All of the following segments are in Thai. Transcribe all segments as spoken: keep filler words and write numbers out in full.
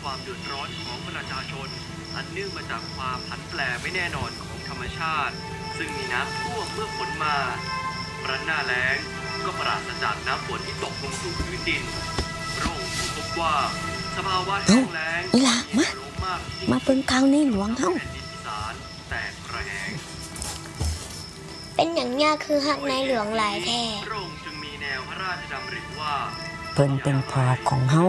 ความเดือดร้อนของประชาชนอันเนื่องมาจากความผันแปรไม่แน่นอนของธรรมชาติซึ่งมีน้ำท่วมเมื่อฝนมาครั้นหน้าแล้งก็ปราศจากน้ำฝนที่ตกลงสู่พื้นดินพระองค์พบว่าสภาวะแห้งแล้งนี่ล่ะมามาเบิ่งข่าวในหลวงเฮาแตกระแหงเป็นอย่างยากคือหักในหลวงหลายแท้พระองค์จึงมีแนวพระราชดำริว่าเพิ่นเป็นพ่อของเฮา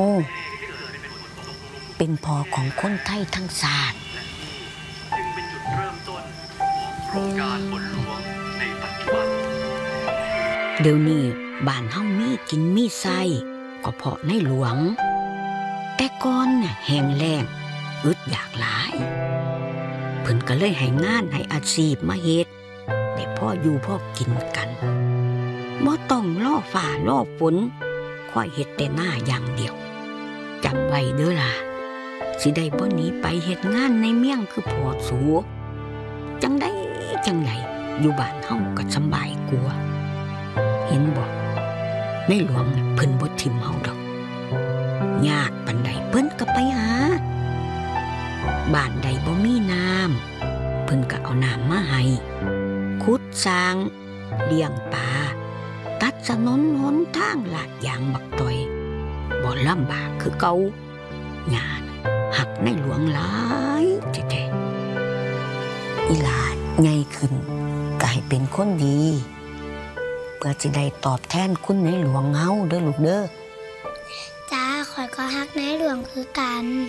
เป็นพ่อของคนไทยทั้งชาติจึงเป็นจุดเริ่มต้นของโครงการฝนหลวงในปัจจุบันเดี๋ยวนี้บ้านเฮามีกินมีไส้ก็เพราะในหลวงแต่ก่อนน่ะแห้งแล้งอึดอยากหลายเพิ่นก็เลยให้งานให้อาชีพมาเฮ็ดได้พ่ออยู่พ่อกินกันบ่ต้องรอฟ้ารอฝนค่อยเฮ็ดแต่หน้าอย่างเดียวจำไว้เด้อล่ะสิได้บ่หนีไปเฮ็ดงานในเมียงคือพ่อสูจังได๋จังได๋อยู่บ้านเฮาก็สบายกว่าเห็นบ่ในหลวงเพิ่นบ่ทิ่มเฮาดอกยากปานใดเพิ่นก็ไปหาบ้านใดบ่มีน้ำเพิ่นก็เอาน้ำมาให้ขุดสร้างเลี้ยงปลาตัดถนนหนทางลาดยางบักตอยบ่ลำบากคือเก่าญาติหักในหลวงหลายแท้ๆอีหลาใหญ่ขึ้นก็ให้เป็นคนดีเพื่อสิได้ตอบแทนคุณในหลวงเฮาเด้อลูกเด้อจ้าข่อยก็หักในหลวงคือกัน